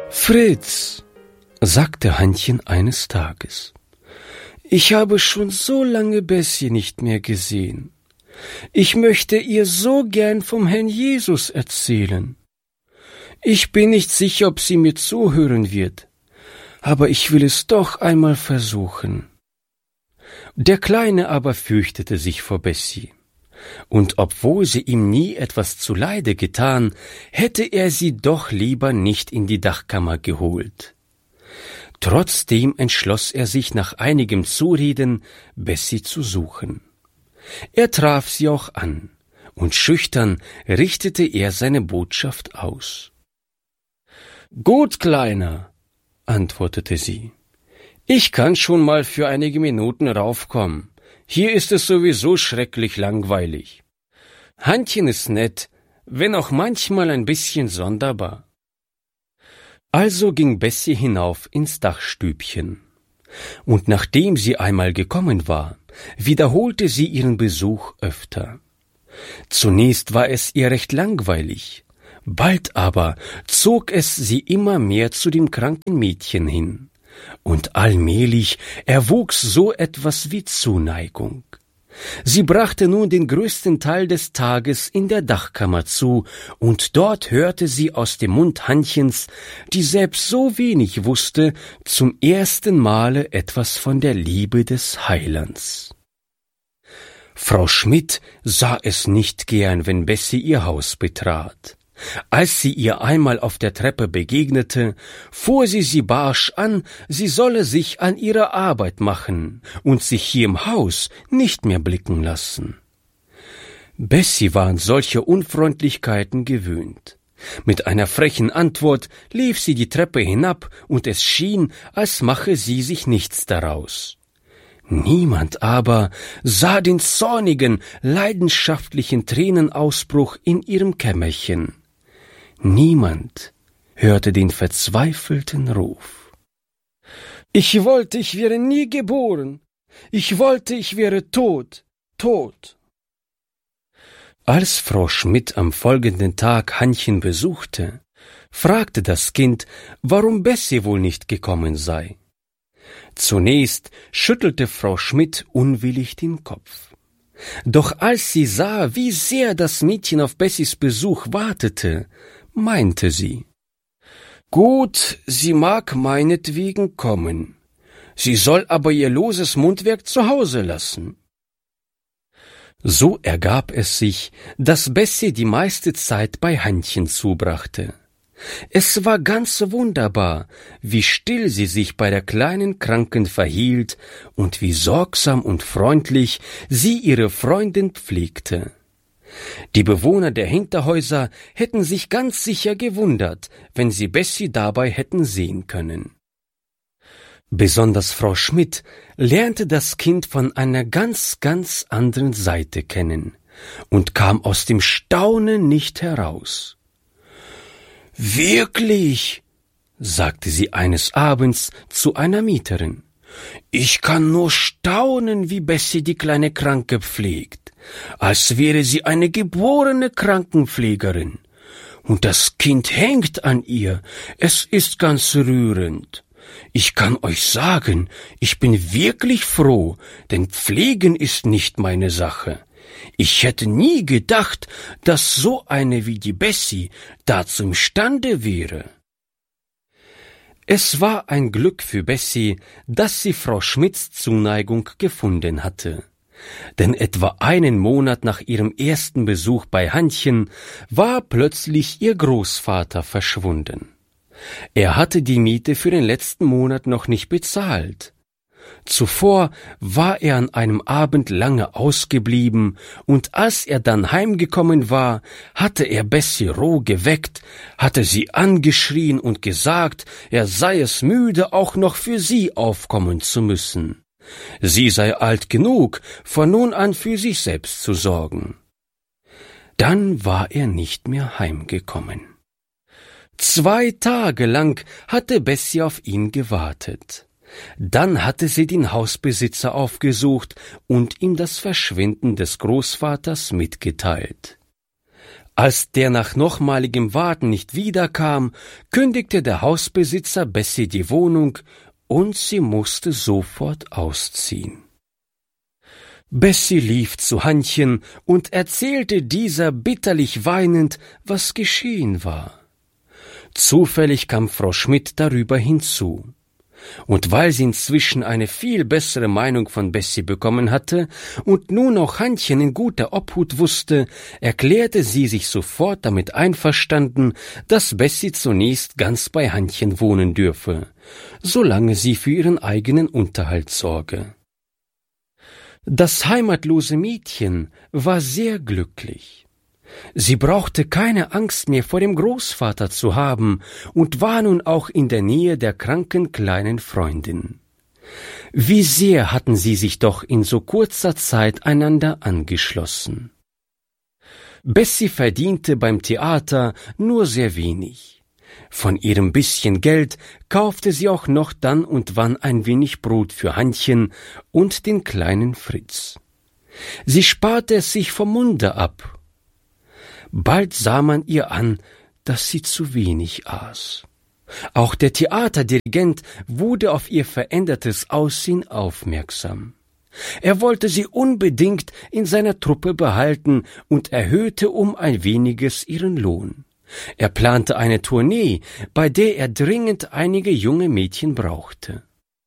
Fritz, sagte Hannchen eines Tages, ich habe schon so lange Bessie nicht mehr gesehen. Ich möchte ihr so gern vom Herrn Jesus erzählen. Ich bin nicht sicher, ob sie mir zuhören wird, aber ich will es doch einmal versuchen. Der Kleine aber fürchtete sich vor Bessie, und obwohl sie ihm nie etwas zuleide getan, hätte er sie doch lieber nicht in die Dachkammer geholt. Trotzdem entschloss er sich nach einigem Zureden, Bessie zu suchen. Er traf sie auch an, und schüchtern richtete er seine Botschaft aus. »Gut, Kleiner«, antwortete sie, »ich kann schon mal für einige Minuten raufkommen. Hier ist es sowieso schrecklich langweilig. Hannchen ist nett, wenn auch manchmal ein bisschen sonderbar.« Also ging Bessie hinauf ins Dachstübchen. Und nachdem sie einmal gekommen war, wiederholte sie ihren Besuch öfter. Zunächst war es ihr recht langweilig, bald aber zog es sie immer mehr zu dem kranken Mädchen hin, und allmählich erwuchs so etwas wie Zuneigung. Sie brachte nun den größten Teil des Tages in der Dachkammer zu, und dort hörte sie aus dem Mund Hannchens, die selbst so wenig wusste, zum ersten Male etwas von der Liebe des Heilands. Frau Schmidt sah es nicht gern, wenn Bessie ihr Haus betrat. Als sie ihr einmal auf der Treppe begegnete, fuhr sie barsch an, sie solle sich an ihre Arbeit machen und sich hier im Haus nicht mehr blicken lassen. Bessie war an solche Unfreundlichkeiten gewöhnt. Mit einer frechen Antwort lief sie die Treppe hinab, und es schien, als mache sie sich nichts daraus. Niemand aber sah den zornigen, leidenschaftlichen Tränenausbruch in ihrem Kämmerchen. Niemand hörte den verzweifelten Ruf. »Ich wollte, ich wäre nie geboren. Ich wollte, ich wäre tot, tot.« Als Frau Schmidt am folgenden Tag Hannchen besuchte, fragte das Kind, warum Bessie wohl nicht gekommen sei. Zunächst schüttelte Frau Schmidt unwillig den Kopf. Doch als sie sah, wie sehr das Mädchen auf Bessies Besuch wartete, meinte sie, »Gut, sie mag meinetwegen kommen. Sie soll aber ihr loses Mundwerk zu Hause lassen.« So ergab es sich, dass Bessie die meiste Zeit bei Hannchen zubrachte. Es war ganz wunderbar, wie still sie sich bei der kleinen Kranken verhielt und wie sorgsam und freundlich sie ihre Freundin pflegte. Die Bewohner der Hinterhäuser hätten sich ganz sicher gewundert, wenn sie Bessie dabei hätten sehen können. Besonders Frau Schmidt lernte das Kind von einer ganz anderen Seite kennen und kam aus dem Staunen nicht heraus. »Wirklich«, sagte sie eines Abends zu einer Mieterin, »ich kann nur staunen, wie Bessie die kleine Kranke pflegt, als wäre sie eine geborene Krankenpflegerin. Und das Kind hängt an ihr, es ist ganz rührend. Ich kann euch sagen, ich bin wirklich froh, denn Pflegen ist nicht meine Sache. Ich hätte nie gedacht, dass so eine wie die Bessie dazu imstande wäre.« Es war ein Glück für Bessie, dass sie Frau Schmidts Zuneigung gefunden hatte. Denn etwa einen Monat nach ihrem ersten Besuch bei Hannchen war plötzlich ihr Großvater verschwunden. Er hatte die Miete für den letzten Monat noch nicht bezahlt. Zuvor war er an einem Abend lange ausgeblieben, und als er dann heimgekommen war, hatte er Bessie roh geweckt, hatte sie angeschrien und gesagt, er sei es müde, auch noch für sie aufkommen zu müssen. Sie sei alt genug, von nun an für sich selbst zu sorgen. Dann war er nicht mehr heimgekommen. 2 Tage lang hatte Bessie auf ihn gewartet. Dann hatte sie den Hausbesitzer aufgesucht und ihm das Verschwinden des Großvaters mitgeteilt. Als der nach nochmaligem Warten nicht wiederkam, kündigte der Hausbesitzer Bessie die Wohnung und sie musste sofort ausziehen. Bessie lief zu Hannchen und erzählte dieser bitterlich weinend, was geschehen war. Zufällig kam Frau Schmidt darüber hinzu. Und weil sie inzwischen eine viel bessere Meinung von Bessie bekommen hatte und nun auch Hannchen in guter Obhut wusste, erklärte sie sich sofort damit einverstanden, dass Bessie zunächst ganz bei Hannchen wohnen dürfe, solange sie für ihren eigenen Unterhalt sorge. Das heimatlose Mädchen war sehr glücklich. Sie brauchte keine Angst mehr vor dem Großvater zu haben und war nun auch in der Nähe der kranken kleinen Freundin. Wie sehr hatten sie sich doch in so kurzer Zeit einander angeschlossen. Bessie verdiente beim Theater nur sehr wenig. Von ihrem bisschen Geld kaufte sie auch noch dann und wann ein wenig Brot für Hannchen und den kleinen Fritz. Sie sparte es sich vom Munde ab. Bald sah man ihr an, dass sie zu wenig aß. Auch der Theaterdirigent wurde auf ihr verändertes Aussehen aufmerksam. Er wollte sie unbedingt in seiner Truppe behalten und erhöhte um ein weniges ihren Lohn. Er plante eine Tournee, bei der er dringend einige junge Mädchen brauchte.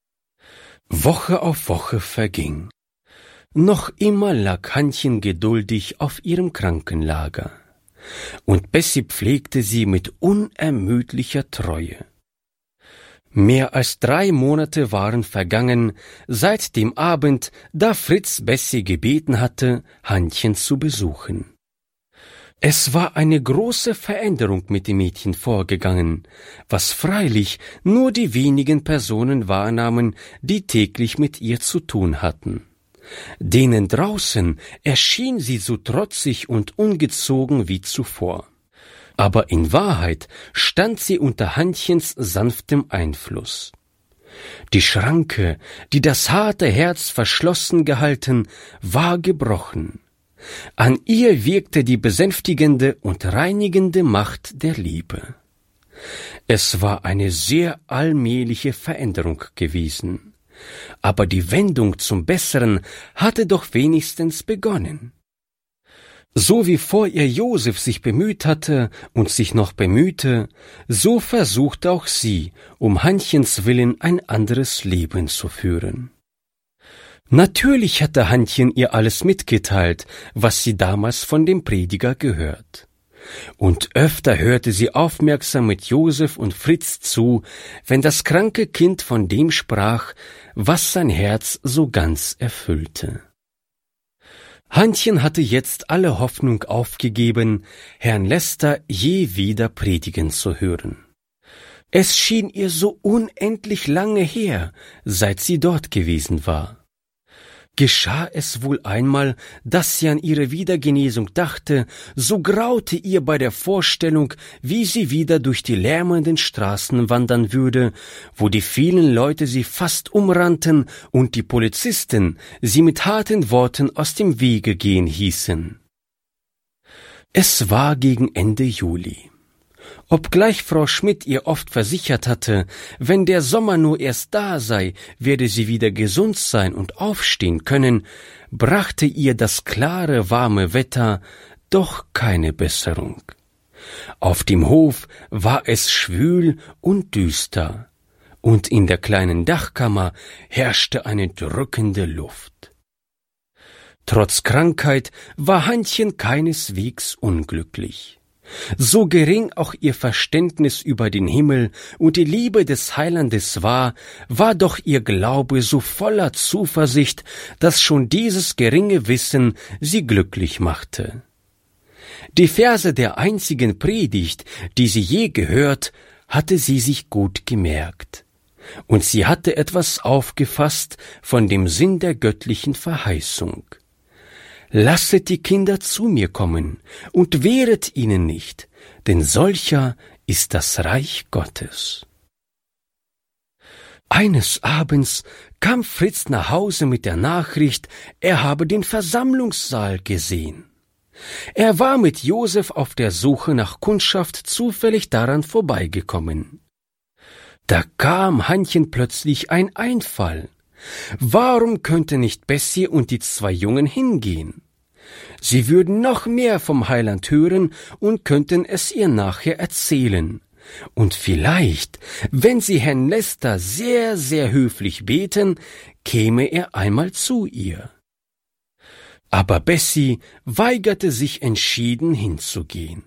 Woche auf Woche verging. Noch immer lag Hannchen geduldig auf ihrem Krankenlager. Und Bessie pflegte sie mit unermüdlicher Treue. Mehr als 3 Monate waren vergangen, seit dem Abend, da Fritz Bessie gebeten hatte, Hannchen zu besuchen. Es war eine große Veränderung mit dem Mädchen vorgegangen, was freilich nur die wenigen Personen wahrnahmen, die täglich mit ihr zu tun hatten. Denen draußen erschien sie so trotzig und ungezogen wie zuvor. Aber in Wahrheit stand sie unter Hannchens sanftem Einfluss. Die Schranke, die das harte Herz verschlossen gehalten, war gebrochen. An ihr wirkte die besänftigende und reinigende Macht der Liebe. Es war eine sehr allmähliche Veränderung gewesen. Aber die Wendung zum Besseren hatte doch wenigstens begonnen. So wie vor ihr Josef sich bemüht hatte und sich noch bemühte, so versuchte auch sie, um Hannchens willen ein anderes Leben zu führen. Natürlich hatte Hannchen ihr alles mitgeteilt, was sie damals von dem Prediger gehört. Und öfter hörte sie aufmerksam mit Josef und Fritz zu, wenn das kranke Kind von dem sprach, was sein Herz so ganz erfüllte. Hannchen hatte jetzt alle Hoffnung aufgegeben, Herrn Lester je wieder predigen zu hören. Es schien ihr so unendlich lange her, seit sie dort gewesen war. Geschah es wohl einmal, dass sie an ihre Wiedergenesung dachte, so graute ihr bei der Vorstellung, wie sie wieder durch die lärmenden Straßen wandern würde, wo die vielen Leute sie fast umrannten und die Polizisten sie mit harten Worten aus dem Wege gehen hießen. Es war gegen Ende Juli. Obgleich Frau Schmidt ihr oft versichert hatte, wenn der Sommer nur erst da sei, werde sie wieder gesund sein und aufstehen können, brachte ihr das klare, warme Wetter doch keine Besserung. Auf dem Hof war es schwül und düster, und in der kleinen Dachkammer herrschte eine drückende Luft. Trotz Krankheit war Hannchen keineswegs unglücklich. So gering auch ihr Verständnis über den Himmel und die Liebe des Heilandes war doch ihr Glaube so voller Zuversicht, dass schon dieses geringe Wissen sie glücklich machte. Die Verse der einzigen Predigt, die sie je gehört, hatte sie sich gut gemerkt. Und sie hatte etwas aufgefasst von dem Sinn der göttlichen Verheißung. Lasset die Kinder zu mir kommen und wehret ihnen nicht, denn solcher ist das Reich Gottes. Eines Abends kam Fritz nach Hause mit der Nachricht, er habe den Versammlungssaal gesehen. Er war mit Josef auf der Suche nach Kundschaft zufällig daran vorbeigekommen. Da kam Hannchen plötzlich ein Einfall. Warum könnte nicht Bessie und die 2 Jungen hingehen? Sie würden noch mehr vom Heiland hören und könnten es ihr nachher erzählen. Und vielleicht, wenn sie Herrn Lester sehr, sehr höflich beten, käme er einmal zu ihr. Aber Bessie weigerte sich entschieden hinzugehen.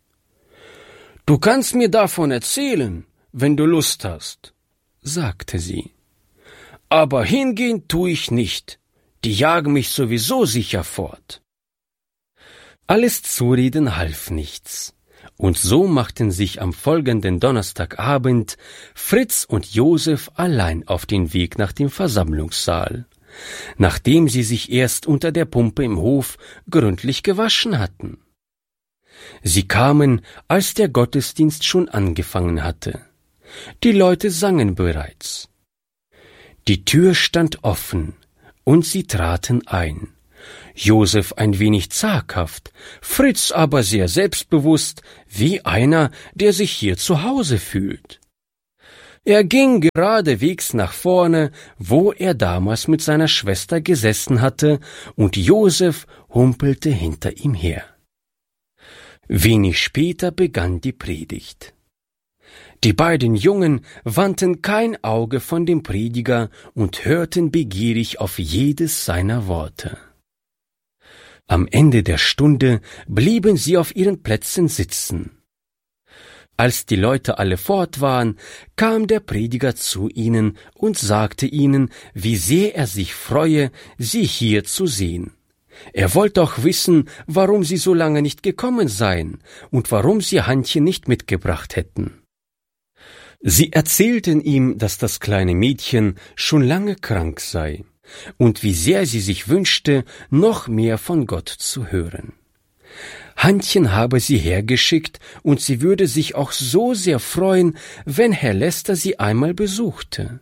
»Du kannst mir davon erzählen, wenn du Lust hast«, sagte sie. »Aber hingehen tu ich nicht, die jagen mich sowieso sicher fort.« Alles Zureden half nichts, und so machten sich am folgenden Donnerstagabend Fritz und Josef allein auf den Weg nach dem Versammlungssaal, nachdem sie sich erst unter der Pumpe im Hof gründlich gewaschen hatten. Sie kamen, als der Gottesdienst schon angefangen hatte. Die Leute sangen bereits. Die Tür stand offen, und sie traten ein. Josef ein wenig zaghaft, Fritz aber sehr selbstbewusst, wie einer, der sich hier zu Hause fühlt. Er ging geradewegs nach vorne, wo er damals mit seiner Schwester gesessen hatte, und Josef humpelte hinter ihm her. Wenig später begann die Predigt. Die beiden Jungen wandten kein Auge von dem Prediger und hörten begierig auf jedes seiner Worte. Am Ende der Stunde blieben sie auf ihren Plätzen sitzen. Als die Leute alle fort waren, kam der Prediger zu ihnen und sagte ihnen, wie sehr er sich freue, sie hier zu sehen. Er wollte auch wissen, warum sie so lange nicht gekommen seien und warum sie Hannchen nicht mitgebracht hätten. Sie erzählten ihm, dass das kleine Mädchen schon lange krank sei und wie sehr sie sich wünschte, noch mehr von Gott zu hören. Hannchen habe sie hergeschickt, und sie würde sich auch so sehr freuen, wenn Herr Lester sie einmal besuchte.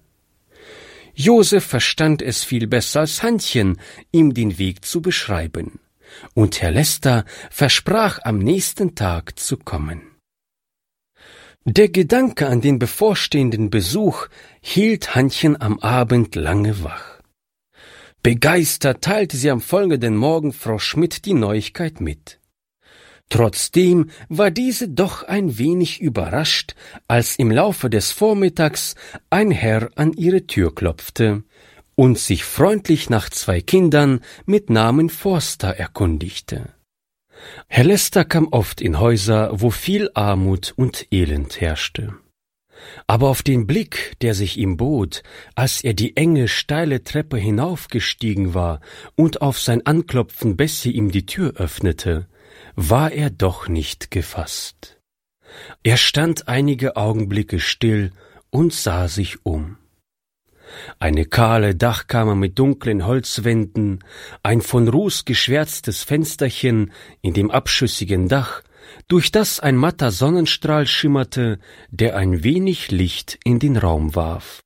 Josef verstand es viel besser als Hannchen, ihm den Weg zu beschreiben, und Herr Lester versprach, am nächsten Tag zu kommen. Der Gedanke an den bevorstehenden Besuch hielt Hannchen am Abend lange wach. Begeistert teilte sie am folgenden Morgen Frau Schmidt die Neuigkeit mit. Trotzdem war diese doch ein wenig überrascht, als im Laufe des Vormittags ein Herr an ihre Tür klopfte und sich freundlich nach 2 Kindern mit Namen Forster erkundigte. Herr Lester kam oft in Häuser, wo viel Armut und Elend herrschte. Aber auf den Blick, der sich ihm bot, als er die enge, steile Treppe hinaufgestiegen war und auf sein Anklopfen Bessie ihm die Tür öffnete, war er doch nicht gefasst. Er stand einige Augenblicke still und sah sich um. Eine kahle Dachkammer mit dunklen Holzwänden, ein von Ruß geschwärztes Fensterchen in dem abschüssigen Dach, durch das ein matter Sonnenstrahl schimmerte, der ein wenig Licht in den Raum warf.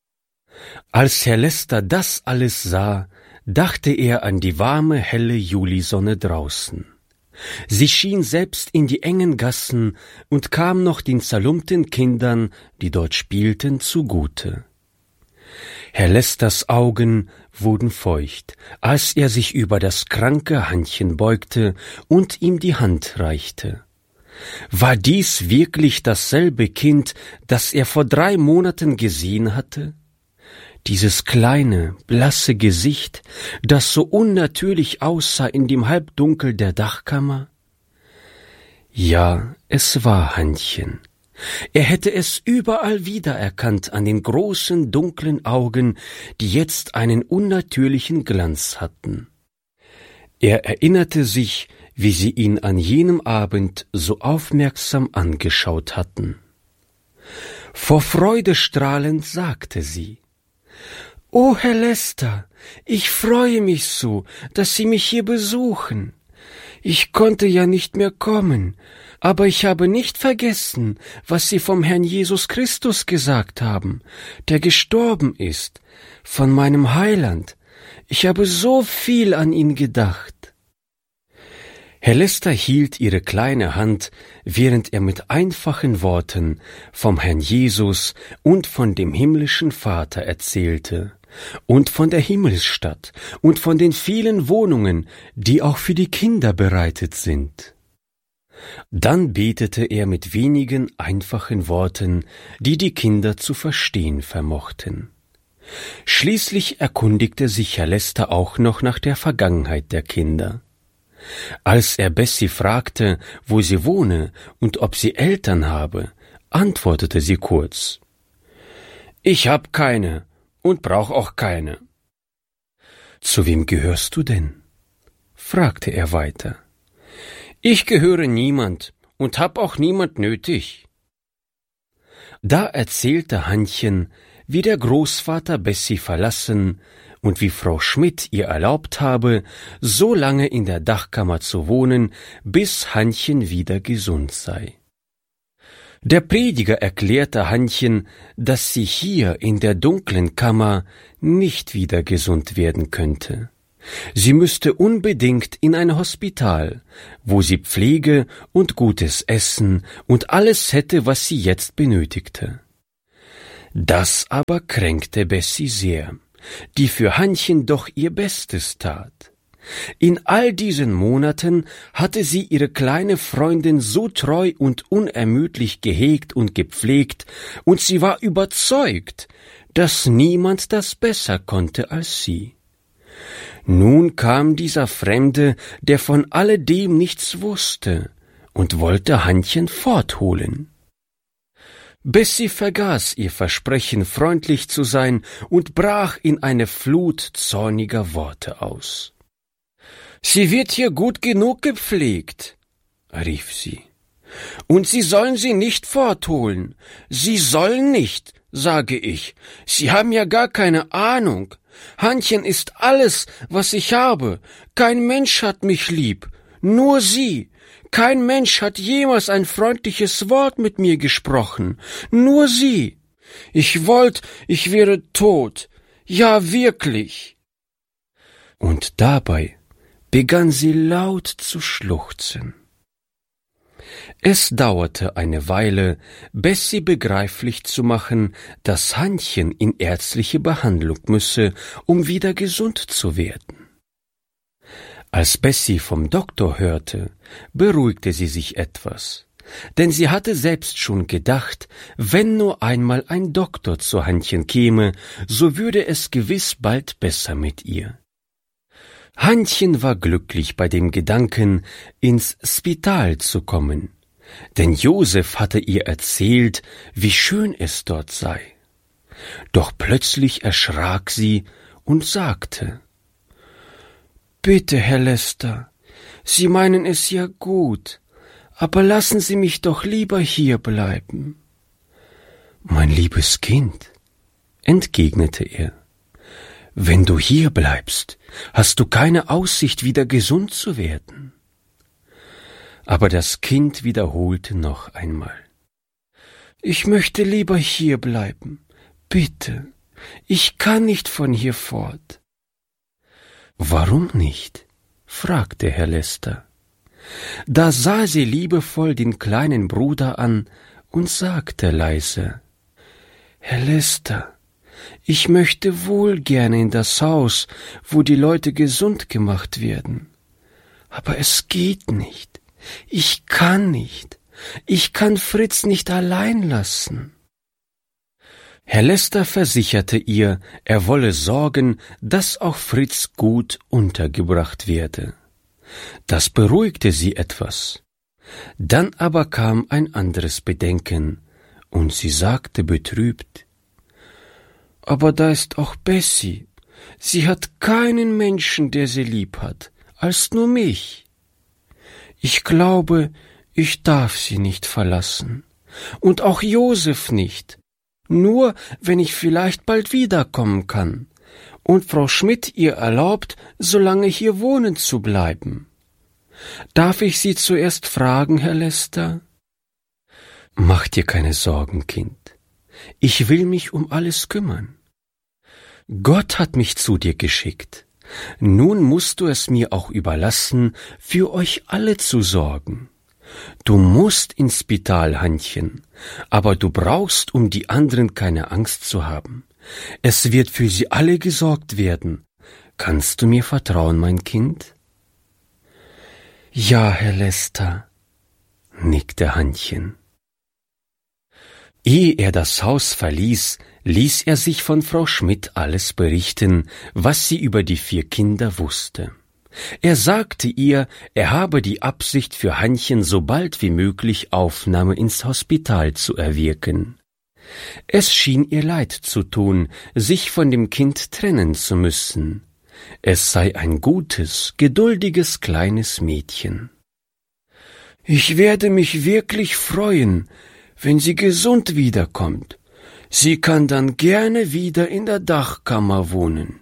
Als Herr Lester das alles sah, dachte er an die warme, helle Julisonne draußen. Sie schien selbst in die engen Gassen und kam noch den zerlumpten Kindern, die dort spielten, zugute. Herr Lesters Augen wurden feucht, als er sich über das kranke Hannchen beugte und ihm die Hand reichte. War dies wirklich dasselbe Kind, das er vor 3 Monaten gesehen hatte? Dieses kleine, blasse Gesicht, das so unnatürlich aussah in dem Halbdunkel der Dachkammer? Ja, es war Hannchen. Er hätte es überall wiedererkannt an den großen, dunklen Augen, die jetzt einen unnatürlichen Glanz hatten. Er erinnerte sich, wie sie ihn an jenem Abend so aufmerksam angeschaut hatten. Vor Freude strahlend sagte sie: »Oh, Herr Lester, ich freue mich so, dass Sie mich hier besuchen. Ich konnte ja nicht mehr kommen, aber ich habe nicht vergessen, was Sie vom Herrn Jesus Christus gesagt haben, der gestorben ist, von meinem Heiland. Ich habe so viel an ihn gedacht.« Herr Lester hielt ihre kleine Hand, während er mit einfachen Worten vom Herrn Jesus und von dem himmlischen Vater erzählte und von der Himmelsstadt und von den vielen Wohnungen, die auch für die Kinder bereitet sind. Dann betete er mit wenigen einfachen Worten, die die Kinder zu verstehen vermochten. Schließlich erkundigte sich Herr Lester auch noch nach der Vergangenheit der Kinder. Als er Bessie fragte, wo sie wohne und ob sie Eltern habe, antwortete sie kurz: »Ich hab keine und brauch auch keine.« »Zu wem gehörst du denn?« fragte er weiter. »Ich gehöre niemand und hab auch niemand nötig.« Da erzählte Hannchen, wie der Großvater Bessie verlassen und wie Frau Schmidt ihr erlaubt habe, so lange in der Dachkammer zu wohnen, bis Hannchen wieder gesund sei. Der Prediger erklärte Hannchen, dass sie hier in der dunklen Kammer nicht wieder gesund werden könnte. Sie müsste unbedingt in ein Hospital, wo sie Pflege und gutes Essen und alles hätte, was sie jetzt benötigte. Das aber kränkte Bessie sehr, die für Hannchen doch ihr Bestes tat. In all diesen Monaten hatte sie ihre kleine Freundin so treu und unermüdlich gehegt und gepflegt, und sie war überzeugt, dass niemand das besser konnte als sie. Nun kam dieser Fremde, der von alledem nichts wusste, und wollte Hannchen fortholen. Bessie vergaß ihr Versprechen, freundlich zu sein, und brach in eine Flut zorniger Worte aus. »Sie wird hier gut genug gepflegt«, rief sie, »und Sie sollen sie nicht fortholen. Sie sollen nicht, sage ich. Sie haben ja gar keine Ahnung. Hannchen ist alles, was ich habe. Kein Mensch hat mich lieb, nur Sie. Kein Mensch hat jemals ein freundliches Wort mit mir gesprochen, nur Sie. Ich wollt, ich wäre tot, ja wirklich.« Und dabei begann sie laut zu schluchzen. Es dauerte eine Weile, Bessie begreiflich zu machen, dass Hannchen in ärztliche Behandlung müsse, um wieder gesund zu werden. Als Bessie vom Doktor hörte, beruhigte sie sich etwas, denn sie hatte selbst schon gedacht, wenn nur einmal ein Doktor zu Hannchen käme, so würde es gewiss bald besser mit ihr. Hannchen war glücklich bei dem Gedanken, ins Spital zu kommen, denn Josef hatte ihr erzählt, wie schön es dort sei. Doch plötzlich erschrak sie und sagte: »Bitte, Herr Lester, Sie meinen es ja gut, aber lassen Sie mich doch lieber hier bleiben.« »Mein liebes Kind«, entgegnete er, »wenn du hier bleibst, hast du keine Aussicht, wieder gesund zu werden.« Aber das Kind wiederholte noch einmal: »Ich möchte lieber hier bleiben, bitte, ich kann nicht von hier fort.« »Warum nicht?« fragte Herr Lester. Da sah sie liebevoll den kleinen Bruder an und sagte leise: »Herr Lester, ich möchte wohl gerne in das Haus, wo die Leute gesund gemacht werden. Aber es geht nicht. Ich kann nicht. Ich kann Fritz nicht allein lassen.« Herr Lester versicherte ihr, er wolle sorgen, dass auch Fritz gut untergebracht werde. Das beruhigte sie etwas. Dann aber kam ein anderes Bedenken, und sie sagte betrübt: »Aber da ist auch Bessie. Sie hat keinen Menschen, der sie lieb hat, als nur mich. Ich glaube, ich darf sie nicht verlassen. Und auch Josef nicht. Nur, wenn ich vielleicht bald wiederkommen kann und Frau Schmidt ihr erlaubt, so lange hier wohnen zu bleiben. Darf ich Sie zuerst fragen, Herr Lester?« »Mach dir keine Sorgen, Kind. Ich will mich um alles kümmern. Gott hat mich zu dir geschickt. Nun musst du es mir auch überlassen, für euch alle zu sorgen. Du musst ins Spital, Hannchen, aber du brauchst um die anderen keine Angst zu haben. Es wird für sie alle gesorgt werden. Kannst du mir vertrauen, mein Kind? Ja, Herr Lester, nickte Hannchen. Ehe er das Haus verließ, ließ er sich von Frau Schmidt alles berichten, was sie über die 4 Kinder wusste. Er sagte ihr, er habe die Absicht, für Hannchen so bald wie möglich Aufnahme ins Hospital zu erwirken. Es schien ihr leid zu tun, sich von dem Kind trennen zu müssen. Es sei ein gutes, geduldiges kleines Mädchen. »Ich werde mich wirklich freuen, wenn sie gesund wiederkommt. Sie kann dann gerne wieder in der Dachkammer wohnen.«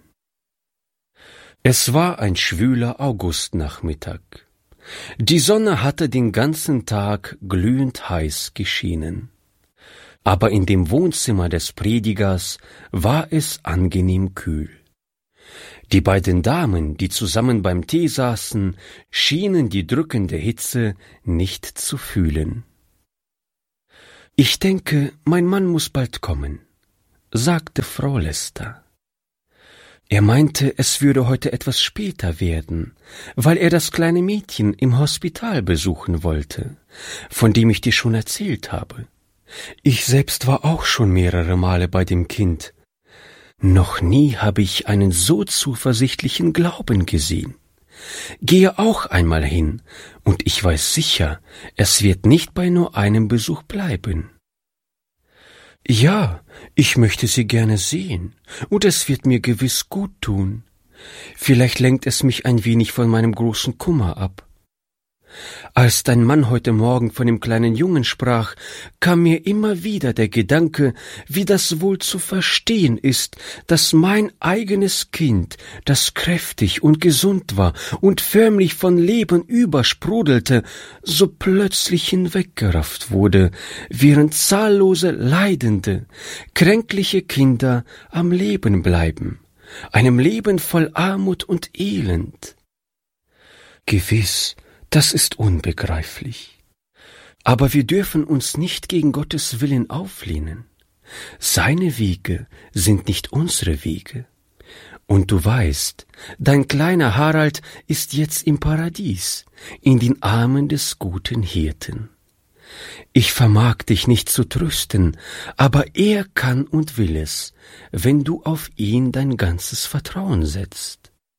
Es war ein schwüler Augustnachmittag. Die Sonne hatte den ganzen Tag glühend heiß geschienen. Aber in dem Wohnzimmer des Predigers war es angenehm kühl. Die beiden Damen, die zusammen beim Tee saßen, schienen die drückende Hitze nicht zu fühlen. »Ich denke, mein Mann muss bald kommen«, sagte Frau Lester. Er meinte, es würde heute etwas später werden, weil er das kleine Mädchen im Hospital besuchen wollte, von dem ich dir schon erzählt habe. Ich selbst war auch schon mehrere Male bei dem Kind. Noch nie habe ich einen so zuversichtlichen Glauben gesehen. Gehe auch einmal hin, und ich weiß sicher, es wird nicht bei nur einem Besuch bleiben. »Ja, ich möchte sie gerne sehen, und es wird mir gewiss gut tun. Vielleicht lenkt es mich ein wenig von meinem großen Kummer ab. Als dein Mann heute Morgen von dem kleinen Jungen sprach, kam mir immer wieder der Gedanke, wie das wohl zu verstehen ist, dass mein eigenes Kind, das kräftig und gesund war und förmlich von Leben übersprudelte, so plötzlich hinweggerafft wurde, während zahllose leidende, kränkliche Kinder am Leben bleiben, einem Leben voll Armut und Elend. Gewiss, das ist unbegreiflich. Aber wir dürfen uns nicht gegen Gottes Willen auflehnen. Seine Wege sind nicht unsere Wege. Und du weißt, dein kleiner Harald ist jetzt im Paradies, in den Armen des guten Hirten. Ich vermag dich nicht zu trösten, aber er kann und will es, wenn du auf ihn dein ganzes Vertrauen setzt.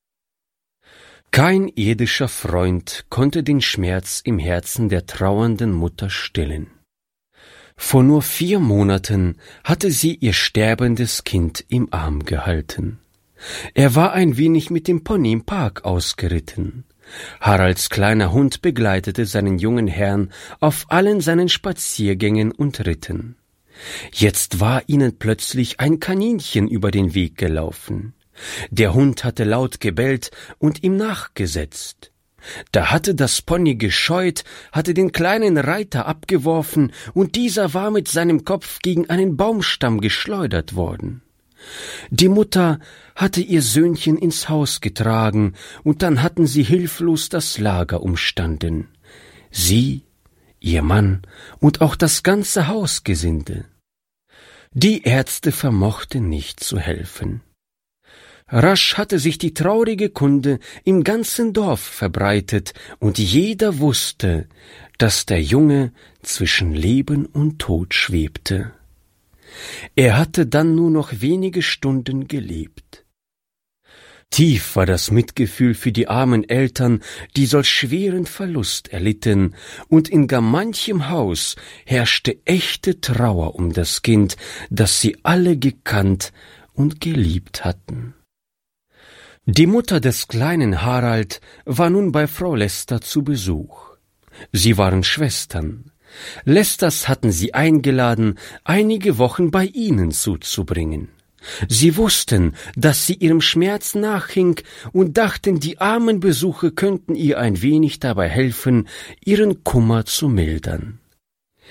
Kein irdischer Freund konnte den Schmerz im Herzen der trauernden Mutter stillen. Vor nur 4 Monaten hatte sie ihr sterbendes Kind im Arm gehalten. Er war ein wenig mit dem Pony im Park ausgeritten. Haralds kleiner Hund begleitete seinen jungen Herrn auf allen seinen Spaziergängen und Ritten. Jetzt war ihnen plötzlich ein Kaninchen über den Weg gelaufen. Der Hund hatte laut gebellt und ihm nachgesetzt. Da hatte das Pony gescheut, hatte den kleinen Reiter abgeworfen, und dieser war mit seinem Kopf gegen einen Baumstamm geschleudert worden. Die Mutter hatte ihr Söhnchen ins Haus getragen, und dann hatten sie hilflos das Lager umstanden. Sie, ihr Mann und auch das ganze Hausgesinde. Die Ärzte vermochten nicht zu helfen. Rasch hatte sich die traurige Kunde im ganzen Dorf verbreitet, und jeder wusste, dass der Junge zwischen Leben und Tod schwebte. Er hatte dann nur noch wenige Stunden gelebt. Tief war das Mitgefühl für die armen Eltern, die solch schweren Verlust erlitten, und in gar manchem Haus herrschte echte Trauer um das Kind, das sie alle gekannt und geliebt hatten. Die Mutter des kleinen Harald war nun bei Frau Lester zu Besuch. Sie waren Schwestern. Lesters hatten sie eingeladen, einige Wochen bei ihnen zuzubringen. Sie wussten, dass sie ihrem Schmerz nachhing, und dachten, die armen Besuche könnten ihr ein wenig dabei helfen, ihren Kummer zu mildern.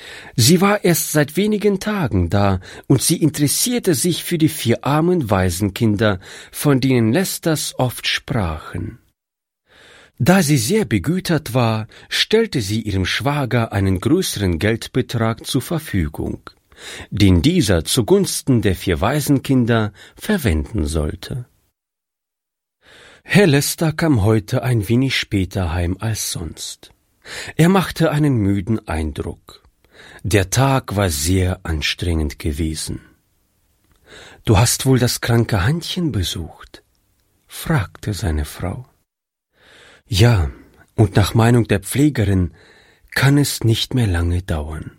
Sie war erst seit wenigen Tagen da, und sie interessierte sich für die 4 armen Waisenkinder, von denen Lestas oft sprachen. Da sie sehr begütert war, stellte sie ihrem Schwager einen größeren Geldbetrag zur Verfügung, den dieser zugunsten der 4 Waisenkinder verwenden sollte. Herr Lester kam heute ein wenig später heim als sonst. Er machte einen müden Eindruck. Der Tag war sehr anstrengend gewesen. »Du hast wohl das kranke Hannchen besucht?« fragte seine Frau. »Ja, und nach Meinung der Pflegerin kann es nicht mehr lange dauern.«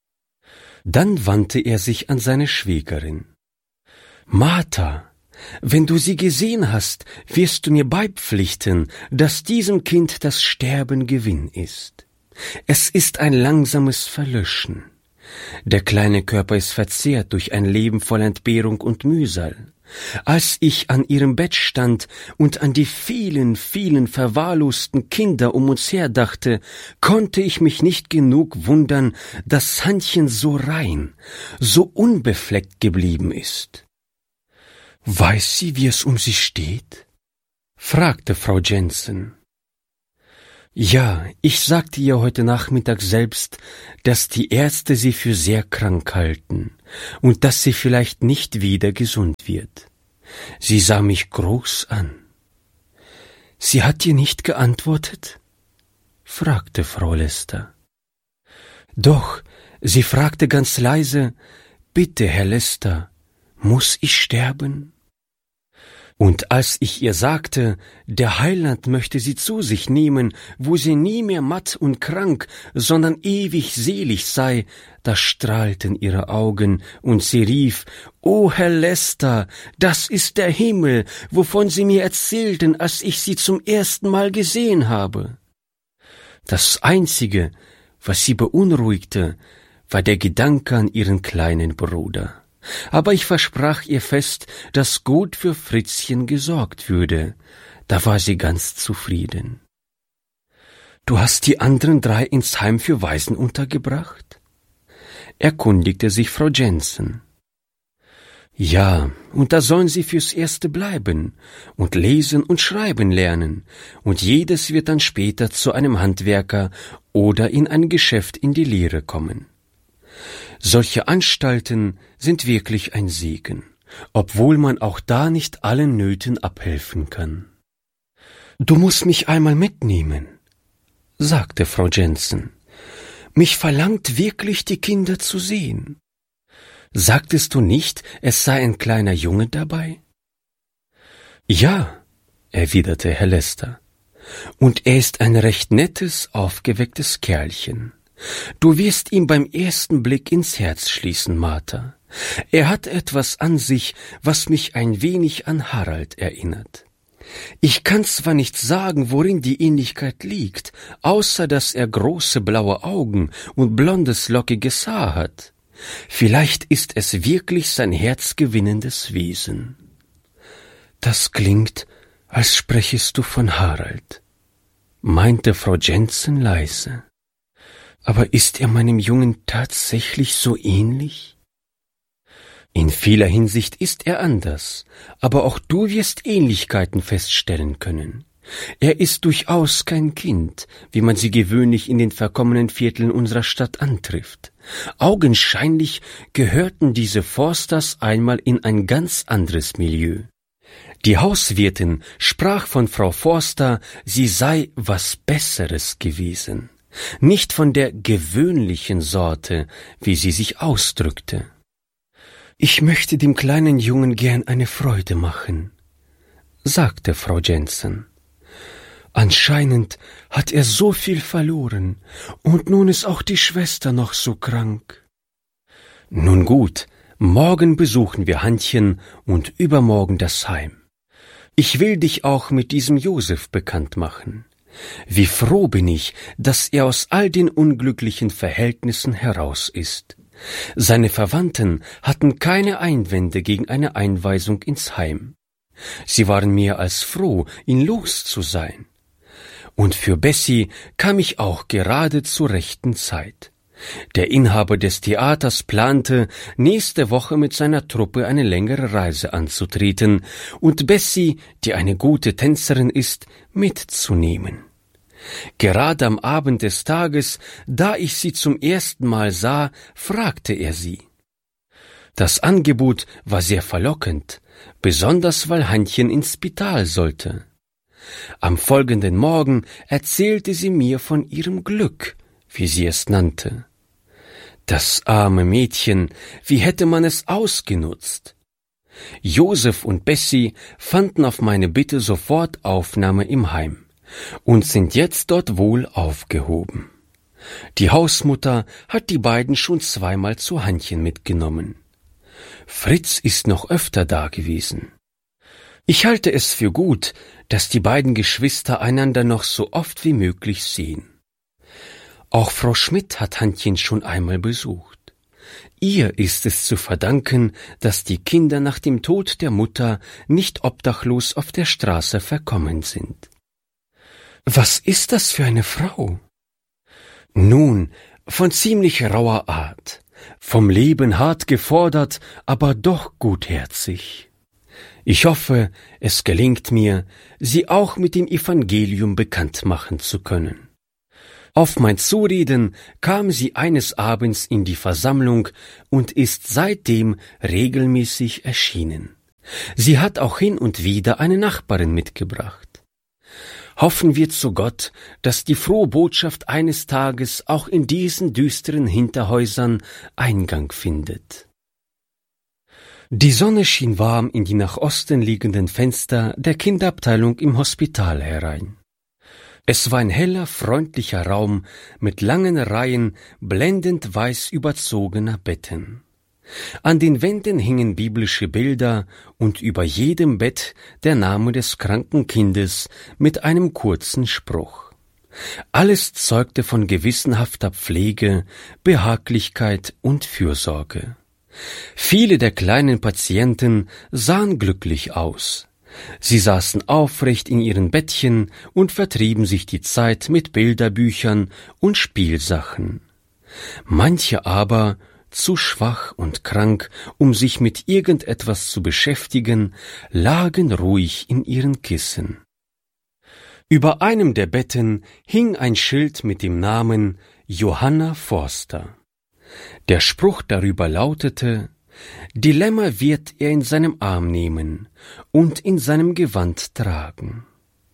Dann wandte er sich an seine Schwägerin. »Martha, wenn du sie gesehen hast, wirst du mir beipflichten, dass diesem Kind das Sterben Gewinn ist. Es ist ein langsames Verlöschen. Der kleine Körper ist verzehrt durch ein Leben voll Entbehrung und Mühsal. Als ich an ihrem Bett stand und an die vielen, vielen verwahrlosten Kinder um uns her dachte, konnte ich mich nicht genug wundern, dass Hannchen so rein, so unbefleckt geblieben ist.« »Weiß sie, wie es um sie steht?« fragte Frau Jensen. »Ja, ich sagte ihr heute Nachmittag selbst, dass die Ärzte sie für sehr krank halten und dass sie vielleicht nicht wieder gesund wird. Sie sah mich groß an.« »Sie hat dir nicht geantwortet?« fragte Frau Lester. »Doch, sie fragte ganz leise, »Bitte, Herr Lester, muss ich sterben?« Und als ich ihr sagte, der Heiland möchte sie zu sich nehmen, wo sie nie mehr matt und krank, sondern ewig selig sei, da strahlten ihre Augen, und sie rief, »O Herr Lester, das ist der Himmel, wovon Sie mir erzählten, als ich Sie zum ersten Mal gesehen habe.« Das Einzige, was sie beunruhigte, war der Gedanke an ihren kleinen Bruder. Aber ich versprach ihr fest, dass gut für Fritzchen gesorgt würde. Da war sie ganz zufrieden. »Du hast die anderen 3 ins Heim für Waisen untergebracht?« erkundigte sich Frau Jensen. »Ja, und da sollen sie fürs Erste bleiben und lesen und schreiben lernen, und jedes wird dann später zu einem Handwerker oder in ein Geschäft in die Lehre kommen. Solche Anstalten sind wirklich ein Segen, obwohl man auch da nicht allen Nöten abhelfen kann.« »Du musst mich einmal mitnehmen«, sagte Frau Jensen. »Mich verlangt wirklich, die Kinder zu sehen. Sagtest du nicht, es sei ein kleiner Junge dabei?« »Ja«, erwiderte Herr Lester, »und er ist ein recht nettes, aufgewecktes Kerlchen. Du wirst ihm beim ersten Blick ins Herz schließen, Martha. Er hat etwas an sich, was mich ein wenig an Harald erinnert. Ich kann zwar nicht sagen, worin die Ähnlichkeit liegt, außer dass er große blaue Augen und blondes, lockiges Haar hat. Vielleicht ist es wirklich sein herzgewinnendes Wesen.« »Das klingt, als sprächest du von Harald«, meinte Frau Jensen leise. »Aber ist er meinem Jungen tatsächlich so ähnlich?« »In vieler Hinsicht ist er anders, aber auch du wirst Ähnlichkeiten feststellen können. Er ist durchaus kein Kind, wie man sie gewöhnlich in den verkommenen Vierteln unserer Stadt antrifft. Augenscheinlich gehörten diese Forsters einmal in ein ganz anderes Milieu. Die Hauswirtin sprach von Frau Forster, sie sei was Besseres gewesen, nicht von der gewöhnlichen Sorte, wie sie sich ausdrückte. »Ich möchte dem kleinen Jungen gern eine Freude machen«, sagte Frau Jensen. »Anscheinend hat er so viel verloren, und nun ist auch die Schwester noch so krank.« »Nun gut, morgen besuchen wir Hannchen und übermorgen das Heim. Ich will dich auch mit diesem Josef bekannt machen. Wie froh bin ich, dass er aus all den unglücklichen Verhältnissen heraus ist. Seine Verwandten hatten keine Einwände gegen eine Einweisung ins Heim. Sie waren mehr als froh, ihn los zu sein. Und für Bessie kam ich auch gerade zur rechten Zeit. Der Inhaber des Theaters plante, nächste Woche mit seiner Truppe eine längere Reise anzutreten und Bessie, die eine gute Tänzerin ist, mitzunehmen. Gerade am Abend des Tages, da ich sie zum ersten Mal sah, fragte er sie. Das Angebot war sehr verlockend, besonders weil Hannchen ins Spital sollte. Am folgenden Morgen erzählte sie mir von ihrem Glück, wie sie es nannte. Das arme Mädchen, wie hätte man es ausgenutzt? Josef und Bessie fanden auf meine Bitte sofort Aufnahme im Heim und sind jetzt dort wohl aufgehoben. Die Hausmutter hat die beiden schon zweimal zu Hannchen mitgenommen. Fritz ist noch öfter da gewesen. Ich halte es für gut, dass die beiden Geschwister einander noch so oft wie möglich sehen. Auch Frau Schmidt hat Hannchen schon einmal besucht. Ihr ist es zu verdanken, dass die Kinder nach dem Tod der Mutter nicht obdachlos auf der Straße verkommen sind. Was ist das für eine Frau? Nun, von ziemlich rauer Art, vom Leben hart gefordert, aber doch gutherzig. Ich hoffe, es gelingt mir, sie auch mit dem Evangelium bekannt machen zu können. Auf mein Zureden kam sie eines Abends in die Versammlung und ist seitdem regelmäßig erschienen. Sie hat auch hin und wieder eine Nachbarin mitgebracht. Hoffen wir zu Gott, dass die frohe Botschaft eines Tages auch in diesen düsteren Hinterhäusern Eingang findet. Die Sonne schien warm in die nach Osten liegenden Fenster der Kinderabteilung im Hospital herein. Es war ein heller, freundlicher Raum mit langen Reihen blendend weiß überzogener Betten. An den Wänden hingen biblische Bilder und über jedem Bett der Name des kranken Kindes mit einem kurzen Spruch. Alles zeugte von gewissenhafter Pflege, Behaglichkeit und Fürsorge. Viele der kleinen Patienten sahen glücklich aus. Sie saßen aufrecht in ihren Bettchen und vertrieben sich die Zeit mit Bilderbüchern und Spielsachen. Manche aber, zu schwach und krank, um sich mit irgendetwas zu beschäftigen, lagen ruhig in ihren Kissen. Über einem der Betten hing ein Schild mit dem Namen Johanna Forster. Der Spruch darüber lautete: Die Lämmer wird er in seinem Arm nehmen und in seinem Gewand tragen.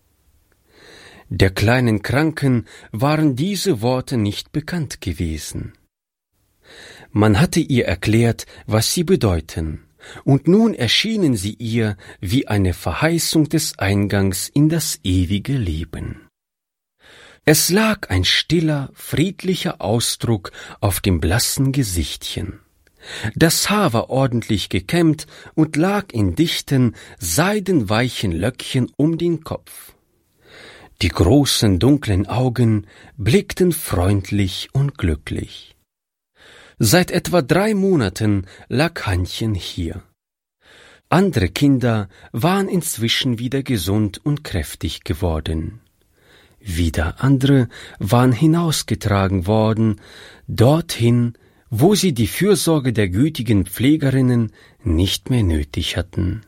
Der kleinen Kranken waren diese Worte nicht bekannt gewesen. Man hatte ihr erklärt, was sie bedeuten, und nun erschienen sie ihr wie eine Verheißung des Eingangs in das ewige Leben. Es lag ein stiller, friedlicher Ausdruck auf dem blassen Gesichtchen. Das Haar war ordentlich gekämmt und lag in dichten, seidenweichen Löckchen um den Kopf. Die großen, dunklen Augen blickten freundlich und glücklich. Seit etwa 3 Monaten lag Hannchen hier. Andere Kinder waren inzwischen wieder gesund und kräftig geworden. Wieder andere waren hinausgetragen worden, dorthin, wo sie die Fürsorge der gütigen Pflegerinnen nicht mehr nötig hatten.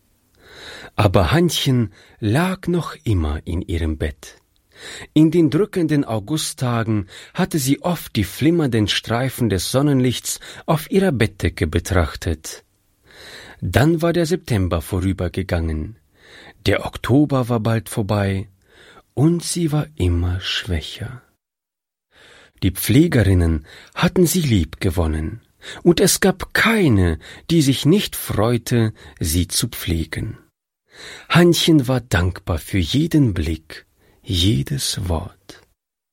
Aber Hannchen lag noch immer in ihrem Bett. In den drückenden Augusttagen hatte sie oft die flimmernden Streifen des Sonnenlichts auf ihrer Bettdecke betrachtet. Dann war der September vorübergegangen, der Oktober war bald vorbei, und sie war immer schwächer. Die Pflegerinnen hatten sie lieb gewonnen, und es gab keine, die sich nicht freute, sie zu pflegen. Hannchen war dankbar für jeden Blick, jedes Wort.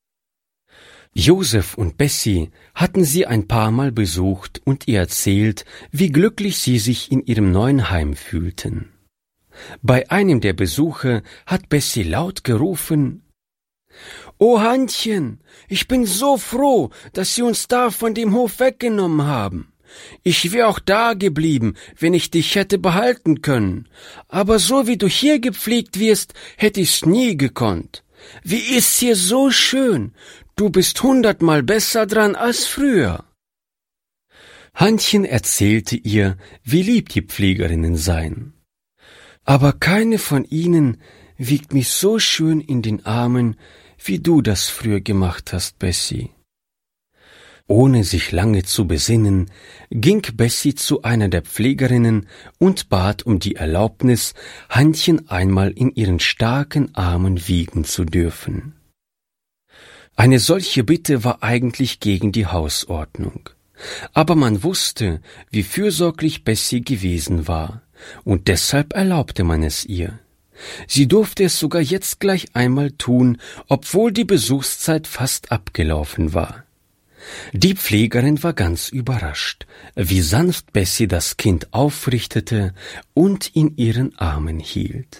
Josef und Bessie hatten sie ein paar Mal besucht und ihr erzählt, wie glücklich sie sich in ihrem neuen Heim fühlten. Bei einem der Besuche hat Bessie laut gerufen: »Oh Hannchen, ich bin so froh, dass Sie uns da von dem Hof weggenommen haben. Ich wäre auch da geblieben, wenn ich dich hätte behalten können. Aber so wie du hier gepflegt wirst, hätte ich's nie gekonnt. Wie ist's hier so schön. du bist 100-mal besser dran als früher. Hannchen erzählte ihr, wie lieb die Pflegerinnen seien. Aber keine von ihnen wiegt mich so schön in den Armen, wie du das früher gemacht hast, Bessie. Ohne sich lange zu besinnen, ging Bessie zu einer der Pflegerinnen und bat um die Erlaubnis, Hannchen einmal in ihren starken Armen wiegen zu dürfen. Eine solche Bitte war eigentlich gegen die Hausordnung, aber man wusste, wie fürsorglich Bessie gewesen war, und deshalb erlaubte man es ihr. Sie durfte es sogar jetzt gleich einmal tun, obwohl die Besuchszeit fast abgelaufen war. Die Pflegerin war ganz überrascht, wie sanft Bessie das Kind aufrichtete und in ihren Armen hielt.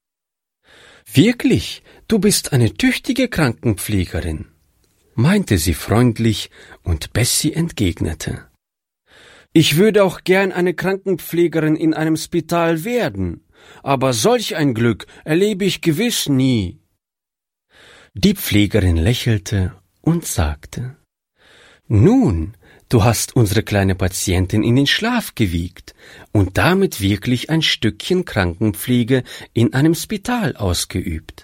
»Wirklich, du bist eine tüchtige Krankenpflegerin«, meinte sie freundlich, und Bessie entgegnete: »Ich würde auch gern eine Krankenpflegerin in einem Spital werden, aber solch ein Glück erlebe ich gewiss nie.« Die Pflegerin lächelte und sagte: »Nun, du hast unsere kleine Patientin in den Schlaf gewiegt und damit wirklich ein Stückchen Krankenpflege in einem Spital ausgeübt.«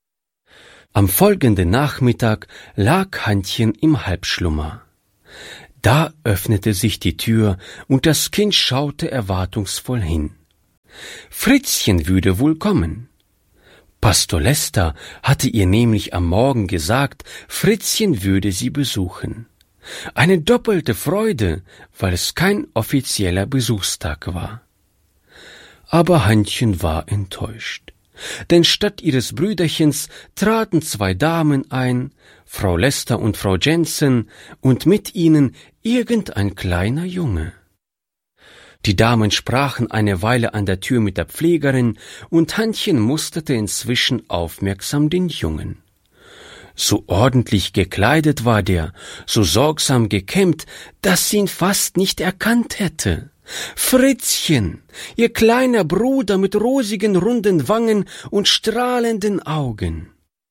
Am folgenden Nachmittag lag Hannchen im Halbschlummer. Da öffnete sich die Tür und das Kind schaute erwartungsvoll hin. Fritzchen würde wohl kommen. Pastor Lester hatte ihr nämlich am Morgen gesagt, Fritzchen würde sie besuchen. Eine doppelte Freude, weil es kein offizieller Besuchstag war. Aber Hannchen war enttäuscht, denn statt ihres Brüderchens traten 2 Damen ein, Frau Lester und Frau Jensen, und mit ihnen irgendein kleiner Junge. Die Damen sprachen eine Weile an der Tür mit der Pflegerin, und Hannchen musterte inzwischen aufmerksam den Jungen. So ordentlich gekleidet war der, so sorgsam gekämmt, dass sie ihn fast nicht erkannt hätte. Fritzchen, ihr kleiner Bruder mit rosigen, runden Wangen und strahlenden Augen.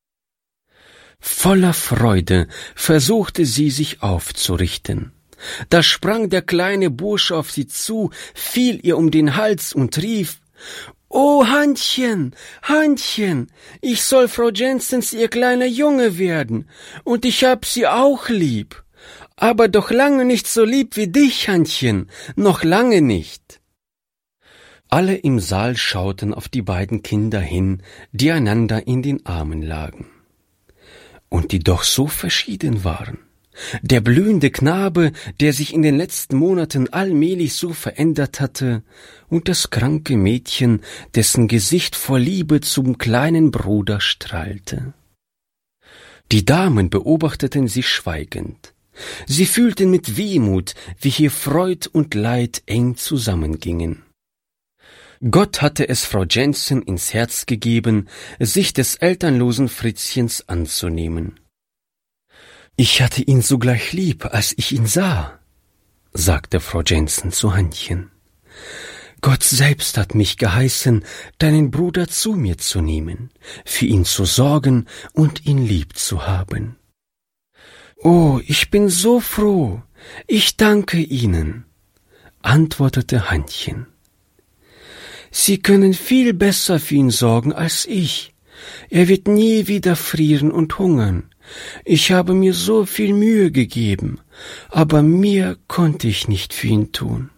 Voller Freude versuchte sie, sich aufzurichten. Da sprang der kleine Bursche auf sie zu, fiel ihr um den Hals und rief: »Oh, Hannchen, Hannchen, ich soll Frau Jensens ihr kleiner Junge werden, und ich hab sie auch lieb. Aber doch lange nicht so lieb wie dich, Hannchen, noch lange nicht.« Alle im Saal schauten auf die beiden Kinder hin, die einander in den Armen lagen. Und die doch so verschieden waren. Der blühende Knabe, der sich in den letzten Monaten allmählich so verändert hatte, und das kranke Mädchen, dessen Gesicht vor Liebe zum kleinen Bruder strahlte. Die Damen beobachteten sie schweigend. Sie fühlten mit Wehmut, wie hier Freud und Leid eng zusammengingen. Gott hatte es Frau Jensen ins Herz gegeben, sich des elternlosen Fritzchens anzunehmen. »Ich hatte ihn sogleich lieb, als ich ihn sah«, sagte Frau Jensen zu Hannchen. »Gott selbst hat mich geheißen, deinen Bruder zu mir zu nehmen, für ihn zu sorgen und ihn lieb zu haben.« »Oh, ich bin so froh, ich danke Ihnen«, antwortete Hannchen. »Sie können viel besser für ihn sorgen als ich. Er wird nie wieder frieren und hungern. Ich habe mir so viel Mühe gegeben, aber mehr konnte ich nicht für ihn tun.«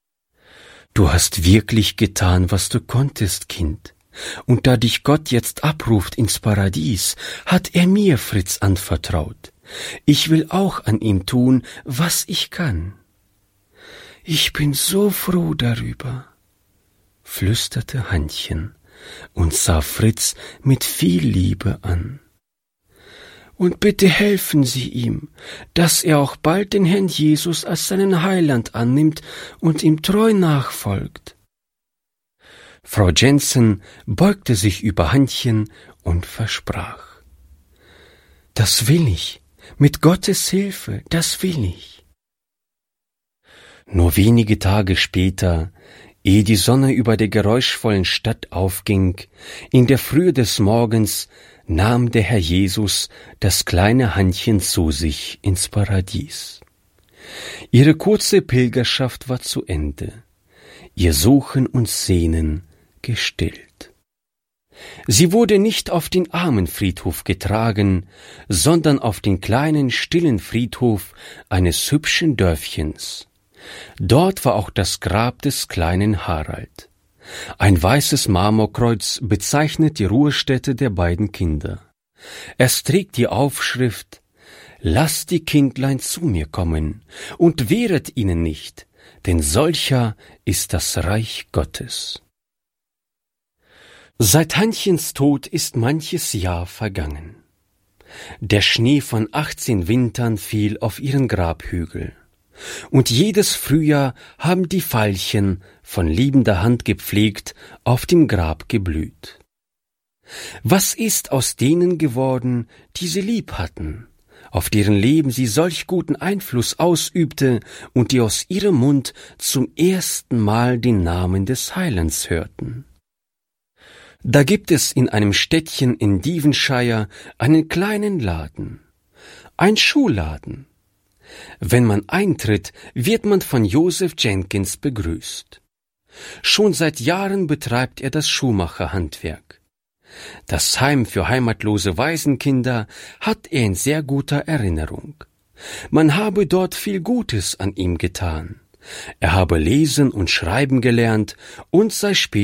»Du hast wirklich getan, was du konntest, Kind. Und da dich Gott jetzt abruft ins Paradies, hat er mir Fritz anvertraut. Ich will auch an ihm tun, was ich kann.« »Ich bin so froh darüber«, flüsterte Hannchen und sah Fritz mit viel Liebe an. »Und bitte helfen Sie ihm, dass er auch bald den Herrn Jesus als seinen Heiland annimmt und ihm treu nachfolgt.« Frau Jensen beugte sich über Hannchen und versprach: »Das will ich, mit Gottes Hilfe, das will ich.« Nur wenige Tage später, ehe die Sonne über der geräuschvollen Stadt aufging, in der Frühe des Morgens, nahm der Herr Jesus das kleine Hannchen zu sich ins Paradies. Ihre kurze Pilgerschaft war zu Ende, ihr Suchen und Sehnen gestillt. Sie wurde nicht auf den Armenfriedhof getragen, sondern auf den kleinen, stillen Friedhof eines hübschen Dörfchens. Dort war auch das Grab des kleinen Harald. Ein weißes Marmorkreuz bezeichnet die Ruhestätte der beiden Kinder. Es trägt die Aufschrift: »Lasst die Kindlein zu mir kommen und wehret ihnen nicht, denn solcher ist das Reich Gottes.« Seit Hannchens Tod ist manches Jahr vergangen. Der Schnee von 18 Wintern fiel auf ihren Grabhügel, und jedes Frühjahr haben die Veilchen, von liebender Hand gepflegt, auf dem Grab geblüht. Was ist aus denen geworden, die sie lieb hatten, auf deren Leben sie solch guten Einfluss ausübte und die aus ihrem Mund zum ersten Mal den Namen des Heilands hörten? Da gibt es in einem Städtchen in Devonshire einen kleinen Laden, ein Schuhladen. Wenn man eintritt, wird man von Joseph Jenkins begrüßt. Schon seit Jahren betreibt er das Schuhmacherhandwerk. Das Heim für heimatlose Waisenkinder hat er in sehr guter Erinnerung. Man habe dort viel Gutes an ihm getan. Er habe lesen und schreiben gelernt und sei später